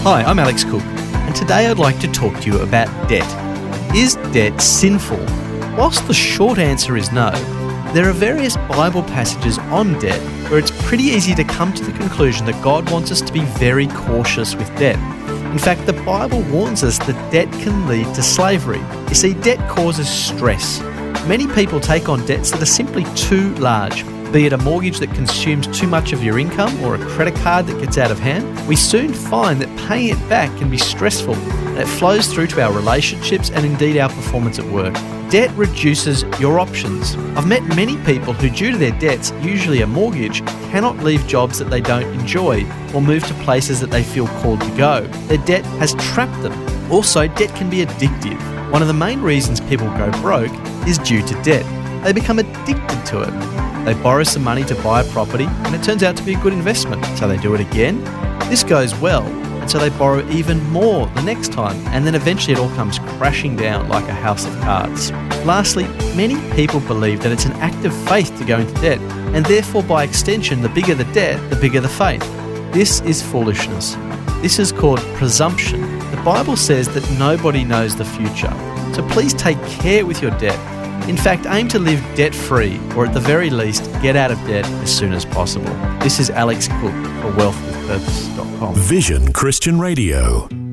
Hi, I'm Alex Cook, and today I'd like to talk to you about debt. Is debt sinful? Whilst the short answer is no, there are various Bible passages on debt where it's pretty easy to come to the conclusion that God wants us to be very cautious with debt. In fact, the Bible warns us that debt can lead to slavery. You see, debt causes stress. Many people take on debts that are simply too large. Be it a mortgage that consumes too much of your income or a credit card that gets out of hand, we soon find that paying it back can be stressful, and it flows through to our relationships and indeed our performance at work. Debt reduces your options. I've met many people who, due to their debts, usually a mortgage, cannot leave jobs that they don't enjoy or move to places that they feel called to go. Their debt has trapped them. Also, debt can be addictive. One of the main reasons people go broke is due to debt. They become addicted to it. They borrow some money to buy a property and it turns out to be a good investment, so they do it again. This goes well, and so they borrow even more the next time, and then eventually it all comes crashing down like a house of cards. Lastly, many people believe that it's an act of faith to go into debt, and therefore by extension, the bigger the debt, the bigger the faith. This is foolishness. This is called presumption. The Bible says that nobody knows the future, so please take care with your debt. In fact, aim to live debt-free, or at the very least, get out of debt as soon as possible. This is Alex Cook for wealthwithpurpose.com. Vision Christian Radio.